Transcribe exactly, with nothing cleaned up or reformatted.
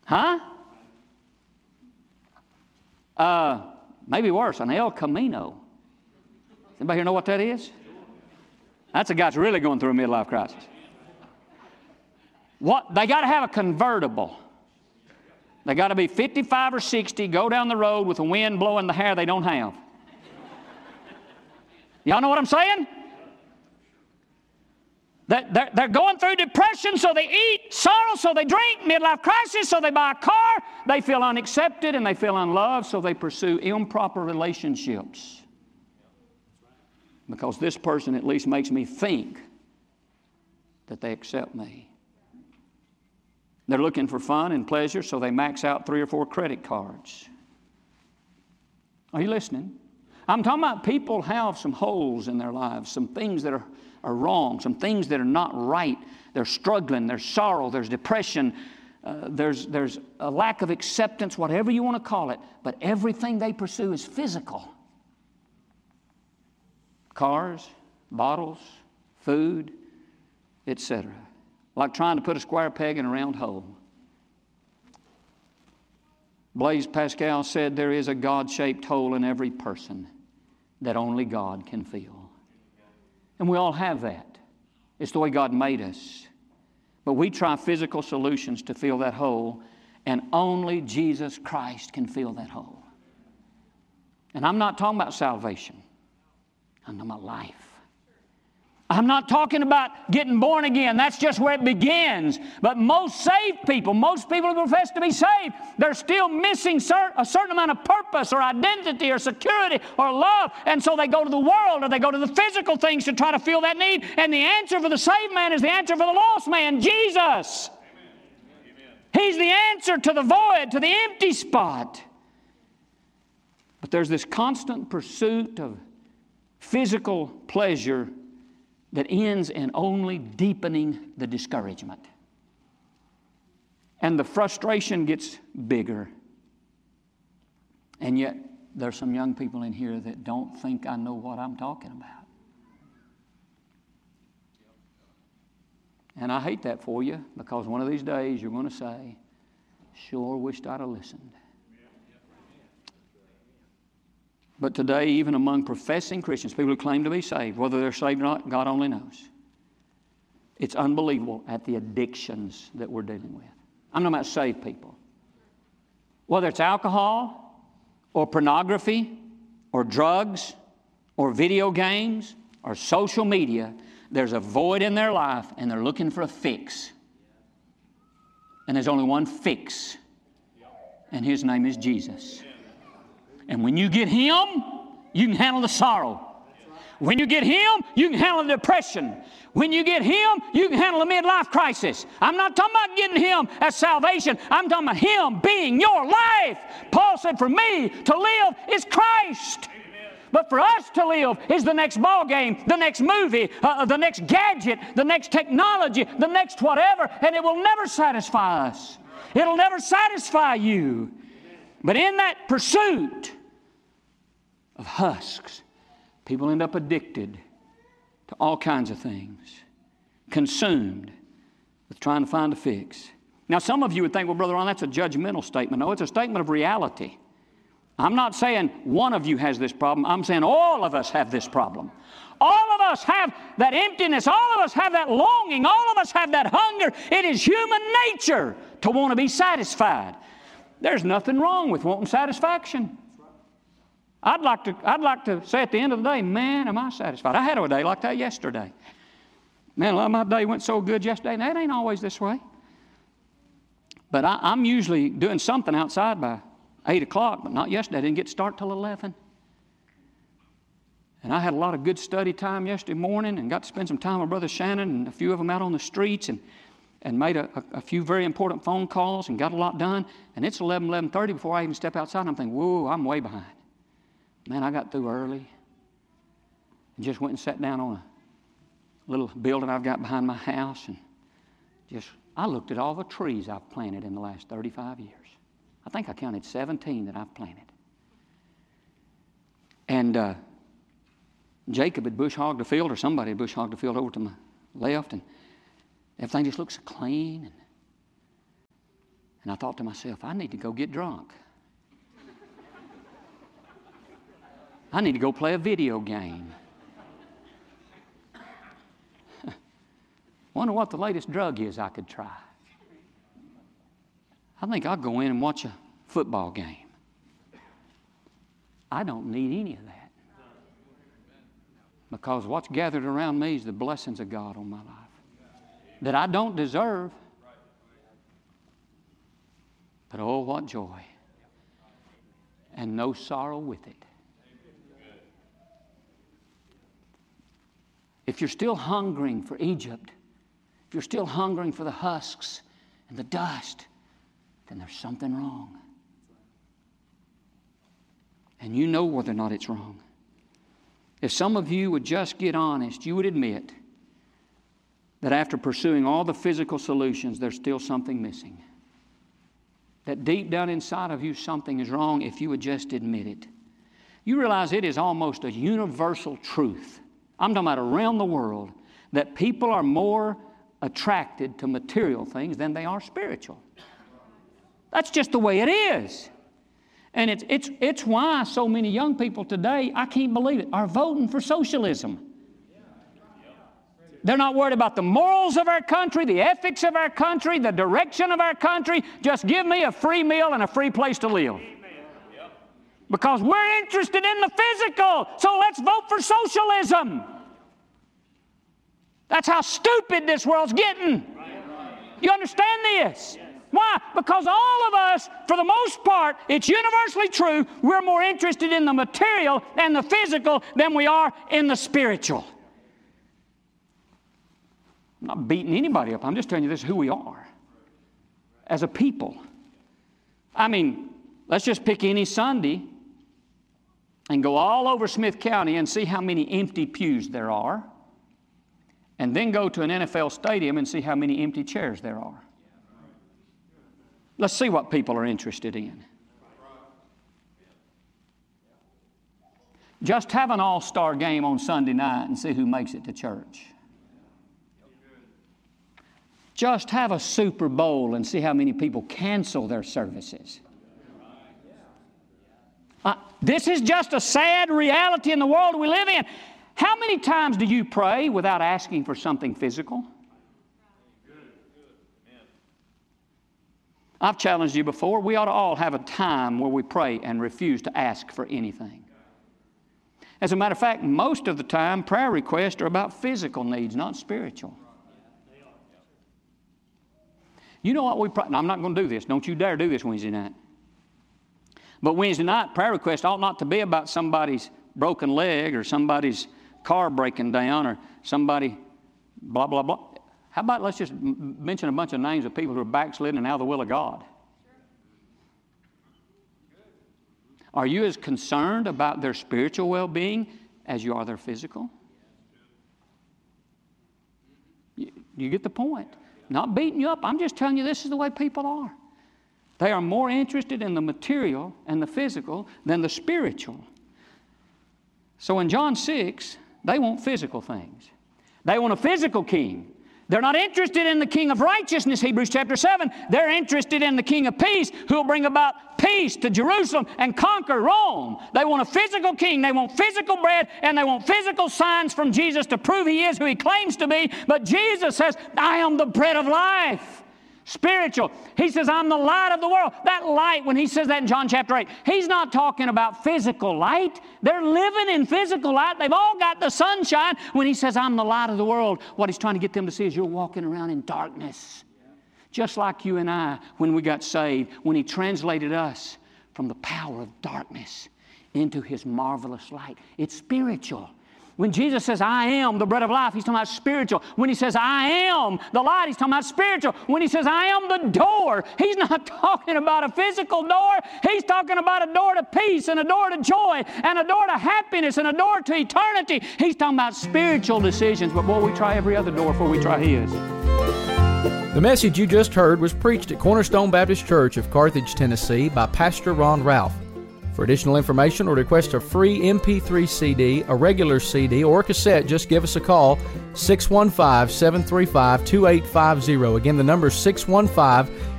Huh? Uh, maybe worse, an El Camino. Anybody here know what that is? That's a guy that's really going through a midlife crisis. What? They got to have a convertible. They got to be fifty-five or sixty, go down the road with the wind blowing the hair they don't have. Y'all know what I'm saying? They're, they're going through depression, so they eat, sorrow, so they drink, midlife crisis, so they buy a car. They feel unaccepted and they feel unloved, so they pursue improper relationships. Because this person at least makes me think that they accept me. They're looking for fun and pleasure, so they max out three or four credit cards. Are you listening? I'm talking about people have some holes in their lives, some things that are, are wrong, some things that are not right. They're struggling, there's sorrow, there's depression, uh, there's, there's a lack of acceptance, whatever you want to call it, but everything they pursue is physical. Cars, bottles, food, et cetera. Like trying to put a square peg in a round hole. Blaise Pascal said there is a God-shaped hole in every person that only God can fill. And we all have that. It's the way God made us. But we try physical solutions to fill that hole, and only Jesus Christ can fill that hole. And I'm not talking about salvation. I'm talking about life. I'm not talking about getting born again. That's just where it begins. But most saved people, most people who profess to be saved, they're still missing a certain amount of purpose or identity or security or love. And so they go to the world or they go to the physical things to try to fill that need. And the answer for the saved man is the answer for the lost man, Jesus. Amen. He's the answer to the void, to the empty spot. But there's this constant pursuit of physical pleasure that ends in only deepening the discouragement. And the frustration gets bigger. And yet, there's some young people in here that don't think I know what I'm talking about. And I hate that for you, because one of these days you're going to say, sure wished I'd have listened. But today, even among professing Christians, people who claim to be saved, whether they're saved or not, God only knows. It's unbelievable at the addictions that we're dealing with. I'm talking about saved people. Whether it's alcohol or pornography or drugs or video games or social media, there's a void in their life and they're looking for a fix. And there's only one fix, and His name is Jesus. And when you get Him, you can handle the sorrow. When you get Him, you can handle the depression. When you get Him, you can handle the midlife crisis. I'm not talking about getting Him as salvation. I'm talking about Him being your life. Paul said, for me to live is Christ. Amen. But for us to live is the next ball game, the next movie, uh, the next gadget, the next technology, the next whatever, and it will never satisfy us. It'll never satisfy you. But in that pursuit of husks, people end up addicted to all kinds of things, consumed with trying to find a fix. Now, some of you would think, well, Brother Ron, that's a judgmental statement. No, it's a statement of reality. I'm not saying one of you has this problem. I'm saying all of us have this problem. All of us have that emptiness. All of us have that longing. All of us have that hunger. It is human nature to want to be satisfied. There's nothing wrong with wanting satisfaction. I'd like to, I'd like to say at the end of the day, man, am I satisfied? I had a day like that yesterday. Man, my day went so good yesterday, and that ain't always this way. But I, I'm usually doing something outside by eight o'clock, but not yesterday. I didn't get to start till eleven. And I had a lot of good study time yesterday morning and got to spend some time with Brother Shannon and a few of them out on the streets, and and made a, a, a few very important phone calls and got a lot done. And it's eleven, eleven thirty before I even step outside. And I'm thinking, whoa, I'm way behind. Man, I got through early and just went and sat down on a little building I've got behind my house. And just, I looked at all the trees I've planted in the last thirty-five years. I think I counted seventeen that I've planted. And uh, Jacob had bush hogged the field, or somebody had bush hogged the field over to my left, and everything just looks so clean. And, And I thought to myself, I need to go get drunk. I need to go play a video game. Wonder what the latest drug is I could try. I think I'll go in and watch a football game. I don't need any of that. Because what's gathered around me is the blessings of God on my life that I don't deserve. But oh, what joy. And no sorrow with it. If you're still hungering for Egypt, if you're still hungering for the husks and the dust, then there's something wrong. And you know whether or not it's wrong. If some of you would just get honest, you would admit that after pursuing all the physical solutions, there's still something missing. That deep down inside of you something is wrong if you would just admit it. You realize it is almost a universal truth. I'm talking about around the world, that people are more attracted to material things than they are spiritual. That's just the way it is. And it's, it's, it's why so many young people today, I can't believe it, are voting for socialism. They're not worried about the morals of our country, the ethics of our country, the direction of our country. Just give me a free meal and a free place to live. Because we're interested in the physical, so let's vote for socialism. That's how stupid this world's getting. You understand this? Why? Because all of us, for the most part, it's universally true, we're more interested in the material and the physical than we are in the spiritual. I'm not beating anybody up. I'm just telling you this is who we are as a people. I mean, let's just pick any Sunday and go all over Smith County and see how many empty pews there are, and then go to an N F L stadium and see how many empty chairs there are. Let's see what people are interested in. Just have an all-star game on Sunday night and see who makes it to church. Just have a Super Bowl and see how many people cancel their services. Uh, this is just a sad reality in the world we live in. How many times do you pray without asking for something physical? I've challenged you before. We ought to all have a time where we pray and refuse to ask for anything. As a matter of fact, most of the time, prayer requests are about physical needs, not spiritual. You know what we pray? Now, I'm not going to do this. Don't you dare do this Wednesday night. But Wednesday night, prayer request ought not to be about somebody's broken leg or somebody's car breaking down or somebody blah, blah, blah. How about let's just mention a bunch of names of people who are backslidden and out of the will of God? Are you as concerned about their spiritual well-being as you are their physical? You, you get the point. Not beating you up. I'm just telling you this is the way people are. They are more interested in the material and the physical than the spiritual. So in John six, they want physical things. They want a physical king. They're not interested in the king of righteousness, Hebrews chapter seven. They're interested in the king of peace who will bring about peace to Jerusalem and conquer Rome. They want a physical king. They want physical bread, and they want physical signs from Jesus to prove He is who He claims to be. But Jesus says, I am the bread of life. Spiritual. He says, I'm the light of the world. That light, when He says that in John chapter eight, He's not talking about physical light. They're living in physical light. They've all got the sunshine. When He says, I'm the light of the world, what He's trying to get them to see is you're walking around in darkness. Just like you and I, when we got saved, when He translated us from the power of darkness into His marvelous light. It's spiritual. When Jesus says, I am the bread of life, He's talking about spiritual. When He says, I am the light, He's talking about spiritual. When He says, I am the door, He's not talking about a physical door. He's talking about a door to peace and a door to joy and a door to happiness and a door to eternity. He's talking about spiritual decisions, but boy, we try every other door before we try His. The message you just heard was preached at Cornerstone Baptist Church of Carthage, Tennessee by Pastor Ron Ralph. For additional information or request a free M P three C D, a regular C D, or cassette, just give us a call, six one five, seven three five, two eight five zero. Again, the number is six one five,